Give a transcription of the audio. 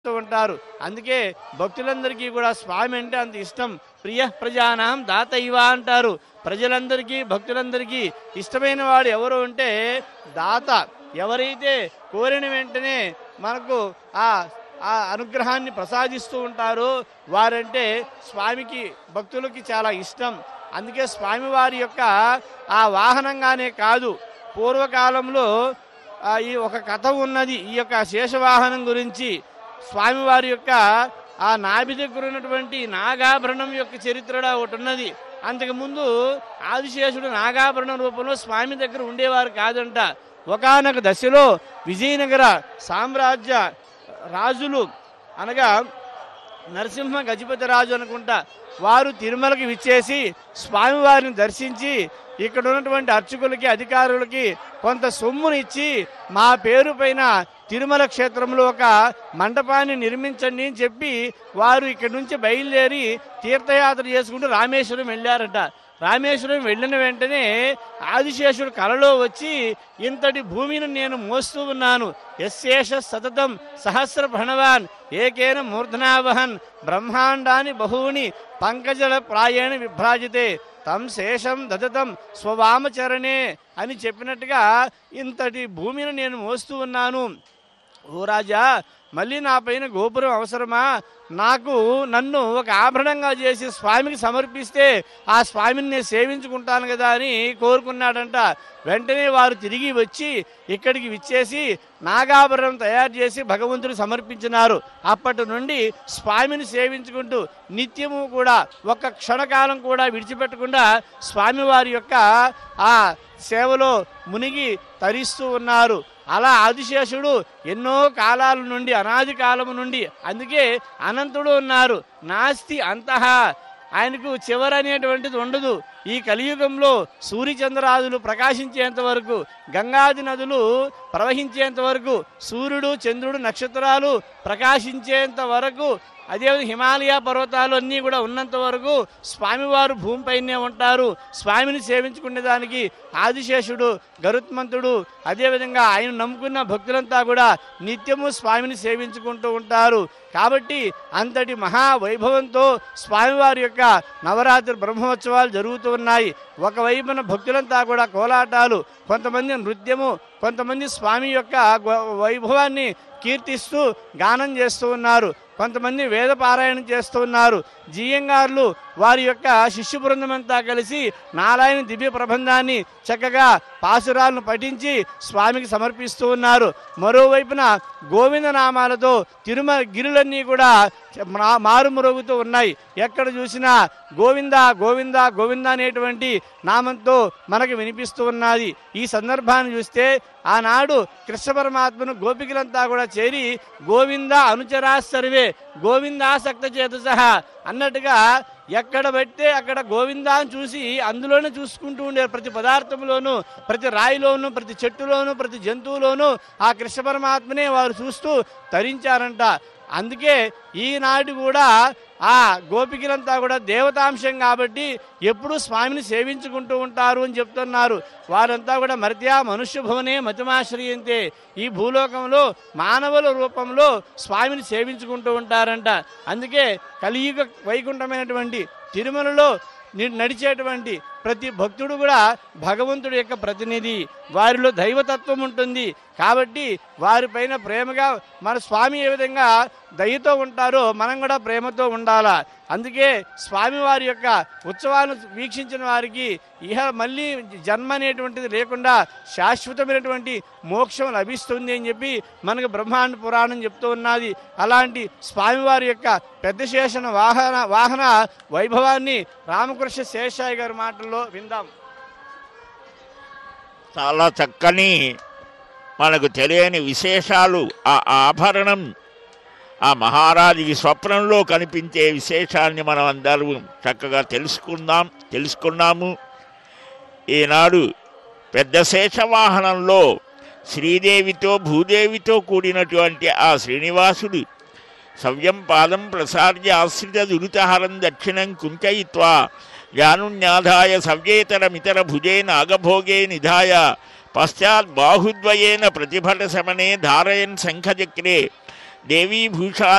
ఉంటారు. అందుకే భక్తులందరికీ కూడా స్వామి అంటే అంత ఇష్టం. ప్రియ ప్రజానాం దాతైవ అంటారు. ప్రజలందరికీ భక్తులందరికీ ఇష్టమైన వాడు ఎవరు అంటే దాత. ఎవరైతే కోరిన వెంటనే మనకు ఆ అనుగ్రహాన్ని ప్రసాదిస్తూ ఉంటారో వారంటే స్వామికి భక్తులకి చాలా ఇష్టం. అందుకే స్వామివారి యొక్క ఆ వాహనంగానే కాదు, పూర్వకాలంలో ఈ ఒక కథ ఉన్నది ఈ యొక్క శేషవాహనం గురించి. స్వామివారి యొక్క ఆ నాభి దగ్గర ఉన్నటువంటి నాగాభరణం యొక్క చరిత్ర ఒకటి ఉన్నది. అంతకుముందు ఆదిశేషుడు నాగాభరణం రూపంలో స్వామి దగ్గర ఉండేవారు కాదంట. ఒకానొక దశలో విజయనగర సామ్రాజ్య రాజులు అనగా నరసింహ గజపతి రాజు అనుకుంటా, వారు తిరుమలకి విచ్చేసి స్వామివారిని దర్శించి ఇక్కడ ఉన్నటువంటి అర్చకులకి అధికారులకి కొంత సొమ్ముని ఇచ్చి మా పేరు పైన తిరుమల క్షేత్రంలో ఒక మండపాన్ని నిర్మించండి అని చెప్పి వారు ఇక్కడి నుంచి బయలుదేరి తీర్థయాత్ర చేసుకుంటూ రామేశ్వరం వెళ్ళారట. రామేశ్వరం వెళ్ళిన వెంటనే ఆదిశేషుడు కలలో వచ్చి ఇంతటి భూమిని నేను మోస్తూ ఉన్నాను, యశేష సతతం సహస్ర ప్రణవాన్ ఏకేన మూర్ధనావహన్ బ్రహ్మాండాన్ని బహూని పంకజల ప్రాయేణ విభ్రాజితే తం శేషం దదతం స్వవామచరణే అని చెప్పినట్టుగా ఇంతటి భూమిని నేను మోస్తూ ఉన్నాను. ఓ రాజా, మళ్ళీ నా పైన గోపురం అవసరమా? నన్ను ఒక ఆభరణంగా చేసి స్వామికి సమర్పిస్తే ఆ స్వామిని నేను సేవించుకుంటాను కదా అని కోరుకున్నాడంట. వెంటనే వారు తిరిగి వచ్చి ఇక్కడికి విచ్చేసి నాగాభరణం తయారు చేసి భగవంతుడు సమర్పించినారు. అప్పటి నుండి స్వామిని సేవించుకుంటూ నిత్యము కూడా ఒక్క క్షణకాలం కూడా విడిచిపెట్టకుండా స్వామివారి యొక్క ఆ సేవలో మునిగి తరిస్తూ ఉన్నారు. అలా ఆదిశేషుడు ఎన్నో కాలాల నుండి, అనాది కాలము నుండి, అందుకే అనంతుడు ఉన్నారు, నాస్తి అంతః, ఆయనకు చివరనేటువంటిది ఉండదు. ఈ కలియుగంలో సూర్యచంద్రాదులు ప్రకాశించేంత వరకు, గంగాది నదులు ప్రవహించేంత వరకు, సూర్యుడు చంద్రుడు నక్షత్రాలు ప్రకాశించేంత వరకు, అదేవిధంగా హిమాలయ పర్వతాలు అన్నీ కూడా ఉన్నంత వరకు స్వామివారు భూమిపైనే ఉంటారు. స్వామిని సేవించుకునే దానికి ఆదిశేషుడు, గరుత్మంతుడు, అదేవిధంగా ఆయన నమ్ముకున్న భక్తులంతా కూడా నిత్యము స్వామిని సేవించుకుంటూ ఉంటారు. కాబట్టి అంతటి మహావైభవంతో స్వామివారి యొక్క నవరాత్రి బ్రహ్మోత్సవాలు జరుగుతూ ఉన్నాయి. ఒకవైపున భక్తులంతా కూడా కోలాటాలు, కొంతమంది నృత్యము, కొంతమంది స్వామి యొక్క వైభవాన్ని కీర్తిస్తూ గానం చేస్తూ ఉన్నారు, కొంతమంది వేద పారాయణం చేస్తూ ఉన్నారు. జీయంగారులు వారి యొక్క శిష్య బృందమంతా కలిసి నారాయణ దివ్య ప్రబంధాన్ని చక్కగా పాసురాలను పఠించి స్వామికి సమర్పిస్తూ ఉన్నారు. మరోవైపున గోవింద నామాలతో తిరుమల గిరులన్నీ కూడా మారుమరుగుతూ ఉన్నాయి. ఎక్కడ చూసినా గోవింద గోవింద గోవింద అనేటువంటి నామంతో మనకు వినిపిస్తూ ఉన్నది. ఈ సందర్భాన్ని చూస్తే ఆనాడు కృష్ణ పరమాత్మను గోపికలంతా కూడా చేరి గోవింద అనుచరా సర్వే గోవిందాసక్త చేతసహ అన్నట్టుగా ఎక్కడ పెడితే అక్కడ గోవిందా అని చూసి అందులోనే చూసుకుంటూ ఉండే ప్రతి పదార్థంలోనూ, ప్రతి రాయిలోనూ, ప్రతి చెట్టులోనూ, ప్రతి జంతువులోనూ ఆ కృష్ణ పరమాత్మనే వారు చూస్తూ తరించారంట. అందుకే ఈనాడు కూడా ఆ గోపికలంతా కూడా దేవతాంశం కాబట్టి ఎప్పుడూ స్వామిని సేవించుకుంటూ ఉంటారు అని చెప్తున్నారు. వారంతా కూడా మర్త్యా మనుష్య భవనే మతిమాశ్రయంతే, ఈ భూలోకంలో మానవుల రూపంలో స్వామిని సేవించుకుంటూ ఉంటారంట. అందుకే కలియుగ వైకుంఠమైనటువంటి తిరుమలలో నడిచేటువంటి ప్రతి భక్తుడు కూడా భగవంతుడి యొక్క ప్రతినిధి, వారిలో దైవతత్వం ఉంటుంది. కాబట్టి వారిపైన ప్రేమగా మన స్వామి ఏ విధంగా దయతో ఉంటారో మనం కూడా ప్రేమతో ఉండాలా. అందుకే స్వామివారి యొక్క ఉత్సవాలను వీక్షించిన వారికి మళ్ళీ జన్మ అనేటువంటిది లేకుండా శాశ్వతమైనటువంటి మోక్షం లభిస్తుంది అని చెప్పి మనకు బ్రహ్మాండ పురాణం చెప్తూ ఉన్నది. అలాంటి స్వామివారి యొక్క పెద్ద శేషన వాహన వైభవాన్ని రామకృష్ణ శేషాయి గారి మాటల్లో విందాం. చాలా చక్కని మనకు తెలియని విశేషాలు, ఆ ఆభరణం ఆ మహారాజుకి స్వప్నంలో కనిపించే విశేషాన్ని మనం అందరూ చక్కగా తెలుసుకున్నాము. ఈనాడు పెద్ద శేషవాహనంలో శ్రీదేవితో భూదేవితో కూడినటువంటి ఆ శ్రీనివాసుడు సవ్యం పాదం ప్రసార్య ఆశ్రిత దురితహరం దక్షిణం కుంచయిత్వా జానున్యాధాయ సవ్యేతరమితర భుజే నాగభోగే నిధాయ పశ్చాత్ బాహుద్వయేన ప్రతిభట శమనే ధారయన్ శంఖచక్రే దేవీభూషా